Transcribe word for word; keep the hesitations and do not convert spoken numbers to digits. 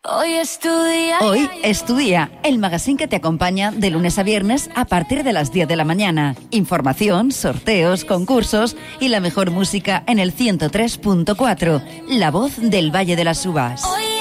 Hoy es tu día. Hoy es tu día, el magazine que te acompaña de lunes a viernes a partir de las diez de la mañana. Información, sorteos, concursos y la mejor música en el ciento tres punto cuatro. La voz del Valle de las Uvas. Hoy